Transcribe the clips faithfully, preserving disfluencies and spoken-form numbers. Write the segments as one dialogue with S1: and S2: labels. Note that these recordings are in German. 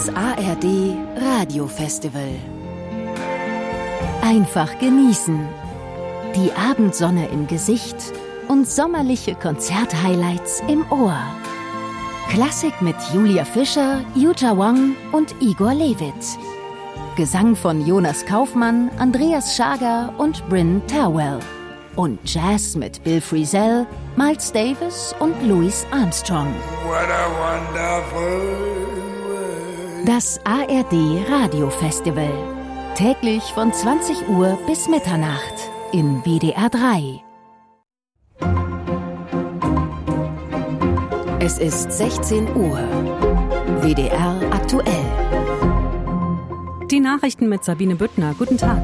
S1: Das A R D Radiofestival. Einfach genießen. Die Abendsonne im Gesicht und sommerliche Konzerthighlights im Ohr. Klassik mit Julia Fischer, Yuja Wang und Igor Levit. Gesang von Jonas Kaufmann, Andreas Schager und Bryn Terwell. Und Jazz mit Bill Frisell, Miles Davis und Louis Armstrong.
S2: What a wonderful world.
S1: Das A R D Radiofestival. Täglich von zwanzig Uhr bis Mitternacht in W D R drei. Es ist sechzehn Uhr. W D R aktuell.
S3: Die Nachrichten mit Sabine Büttner. Guten Tag.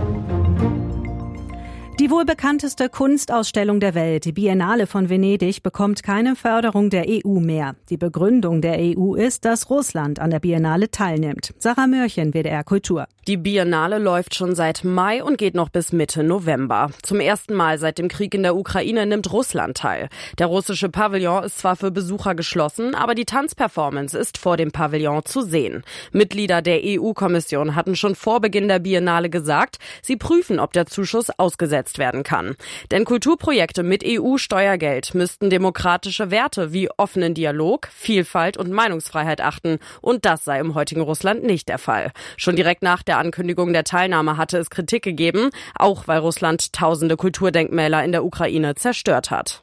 S3: Die wohl bekannteste Kunstausstellung der Welt, die Biennale von Venedig, bekommt keine Förderung der E U mehr. Die Begründung der E U ist, dass Russland an der Biennale teilnimmt. Sarah Mörchen, W D R Kultur.
S4: Die Biennale läuft schon seit Mai und geht noch bis Mitte November. Zum ersten Mal seit dem Krieg in der Ukraine nimmt Russland teil. Der russische Pavillon ist zwar für Besucher geschlossen, aber die Tanzperformance ist vor dem Pavillon zu sehen. Mitglieder der E U-Kommission hatten schon vor Beginn der Biennale gesagt, sie prüfen, ob der Zuschuss ausgesetzt werden kann. Denn Kulturprojekte mit E U-Steuergeld müssten demokratische Werte wie offenen Dialog, Vielfalt und Meinungsfreiheit achten. Und das sei im heutigen Russland nicht der Fall. Schon direkt nach der Ankündigung der Teilnahme hatte es Kritik gegeben, auch weil Russland tausende Kulturdenkmäler in der Ukraine zerstört hat.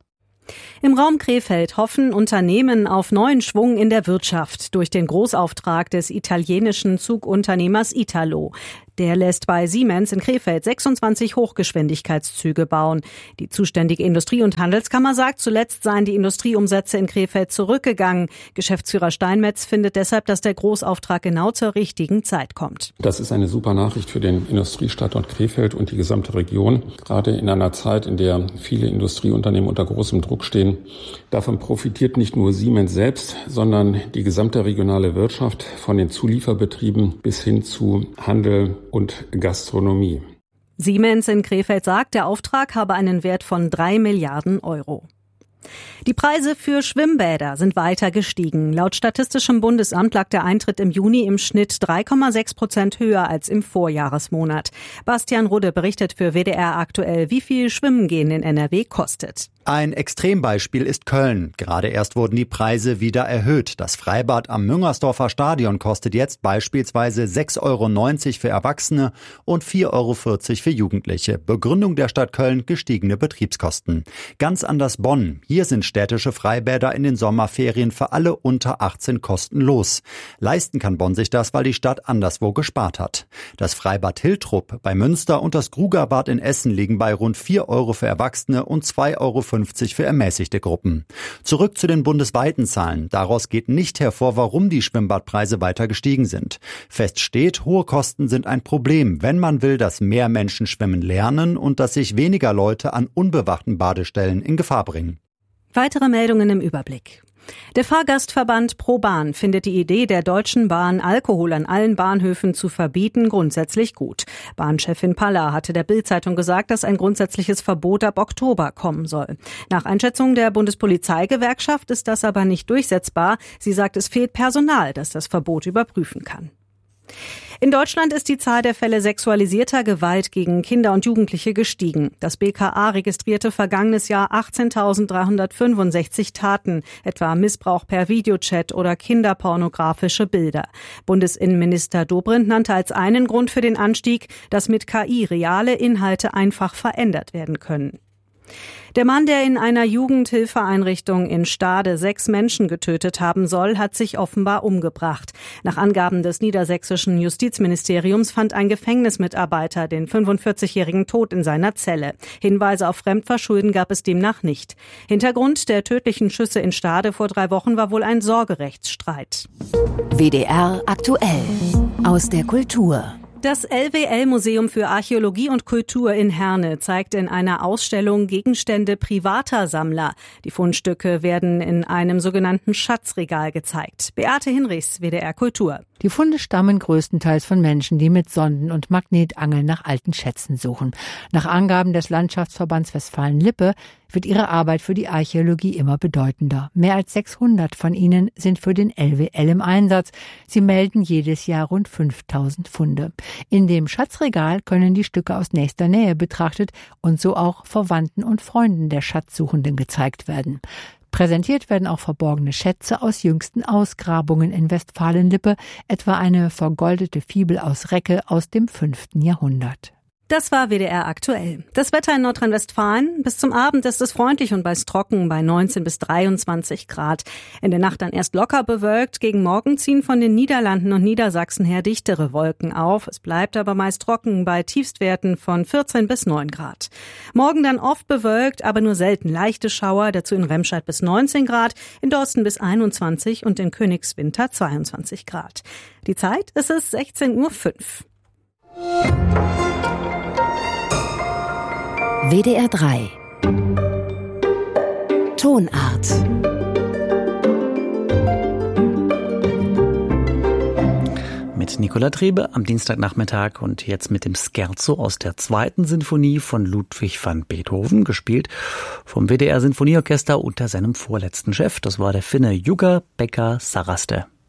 S3: Im Raum Krefeld hoffen Unternehmen auf neuen Schwung in der Wirtschaft durch den Großauftrag des italienischen Zugunternehmers Italo. Der lässt bei Siemens in Krefeld sechsundzwanzig Hochgeschwindigkeitszüge bauen. Die zuständige Industrie- und Handelskammer sagt, zuletzt seien die Industrieumsätze in Krefeld zurückgegangen. Geschäftsführer Steinmetz findet deshalb, dass der Großauftrag genau zur richtigen Zeit kommt.
S5: Das ist eine super Nachricht für den Industriestandort Krefeld und die gesamte Region. Gerade in einer Zeit, in der viele Industrieunternehmen unter großem Druck stehen. Davon profitiert nicht nur Siemens selbst, sondern die gesamte regionale Wirtschaft von den Zulieferbetrieben bis hin zu Handel und Gastronomie.
S3: Siemens in Krefeld sagt, der Auftrag habe einen Wert von drei Milliarden Euro. Die Preise für Schwimmbäder sind weiter gestiegen. Laut Statistischem Bundesamt lag der Eintritt im Juni im Schnitt drei Komma sechs Prozent höher als im Vorjahresmonat. Bastian Rudde berichtet für W D R aktuell, wie viel Schwimmen gehen in N R W kostet.
S6: Ein Extrembeispiel ist Köln. Gerade erst wurden die Preise wieder erhöht. Das Freibad am Müngersdorfer Stadion kostet jetzt beispielsweise sechs Euro neunzig für Erwachsene und vier Euro vierzig für Jugendliche. Begründung der Stadt Köln: gestiegene Betriebskosten. Ganz anders Bonn. Hier sind städtische Freibäder in den Sommerferien für alle unter achtzehn kostenlos. Leisten kann Bonn sich das, weil die Stadt anderswo gespart hat. Das Freibad Hiltrup bei Münster und das Grugerbad in Essen liegen bei rund vier Euro für Erwachsene und zwei Euro fünfzig für ermäßigte Gruppen. Zurück zu den bundesweiten Zahlen. Daraus geht nicht hervor, warum die Schwimmbadpreise weiter gestiegen sind. Fest steht, hohe Kosten sind ein Problem, wenn man will, dass mehr Menschen schwimmen lernen und dass sich weniger Leute an unbewachten Badestellen in Gefahr bringen.
S3: Weitere Meldungen im Überblick. Der Fahrgastverband ProBahn findet die Idee der Deutschen Bahn, Alkohol an allen Bahnhöfen zu verbieten, grundsätzlich gut. Bahnchefin Palla hatte der Bild-Zeitung gesagt, dass ein grundsätzliches Verbot ab Oktober kommen soll. Nach Einschätzung der Bundespolizeigewerkschaft ist das aber nicht durchsetzbar. Sie sagt, es fehlt Personal, das das Verbot überprüfen kann. In Deutschland ist die Zahl der Fälle sexualisierter Gewalt gegen Kinder und Jugendliche gestiegen. Das B K A registrierte vergangenes Jahr achtzehntausenddreihundertfünfundsechzig Taten, etwa Missbrauch per Videochat oder kinderpornografische Bilder. Bundesinnenminister Dobrindt nannte als einen Grund für den Anstieg, dass mit K I reale Inhalte einfach verändert werden können. Der Mann, der in einer Jugendhilfeeinrichtung in Stade sechs Menschen getötet haben soll, hat sich offenbar umgebracht. Nach Angaben des niedersächsischen Justizministeriums fand ein Gefängnismitarbeiter den fünfundvierzigjährigen tot in seiner Zelle. Hinweise auf Fremdverschulden gab es demnach nicht. Hintergrund der tödlichen Schüsse in Stade vor drei Wochen war wohl ein Sorgerechtsstreit.
S1: W D R aktuell aus der Kultur.
S3: Das L W L-Museum für Archäologie und Kultur in Herne zeigt in einer Ausstellung Gegenstände privater Sammler. Die Fundstücke werden in einem sogenannten Schatzregal gezeigt. Beate Hinrichs, W D R Kultur.
S7: Die Funde stammen größtenteils von Menschen, die mit Sonden und Magnetangeln nach alten Schätzen suchen. Nach Angaben des Landschaftsverbands Westfalen-Lippe wird ihre Arbeit für die Archäologie immer bedeutender. Mehr als sechshundert von ihnen sind für den L W L im Einsatz. Sie melden jedes Jahr rund fünftausend Funde. In dem Schatzregal können die Stücke aus nächster Nähe betrachtet und so auch Verwandten und Freunden der Schatzsuchenden gezeigt werden. Präsentiert werden auch verborgene Schätze aus jüngsten Ausgrabungen in Westfalen-Lippe, etwa eine vergoldete Fibel aus Recke aus dem fünften Jahrhundert.
S3: Das war W D R aktuell. Das Wetter in Nordrhein-Westfalen. Bis zum Abend ist es freundlich und meist trocken bei neunzehn bis dreiundzwanzig Grad. In der Nacht dann erst locker bewölkt. Gegen Morgen ziehen von den Niederlanden und Niedersachsen her dichtere Wolken auf. Es bleibt aber meist trocken bei Tiefstwerten von vierzehn bis neun Grad. Morgen dann oft bewölkt, aber nur selten leichte Schauer. Dazu in Remscheid bis neunzehn Grad, in Dorsten bis einundzwanzig und in Königswinter zweiundzwanzig Grad. Die Zeit, es ist sechzehn Uhr fünf.
S1: W D R drei Tonart.
S8: Mit Nicola Trebe am Dienstagnachmittag und jetzt mit dem Scherzo aus der zweiten Sinfonie von Ludwig van Beethoven, gespielt vom W D R Sinfonieorchester unter seinem vorletzten Chef. Das war der Finne Jukka-Pekka Saraste.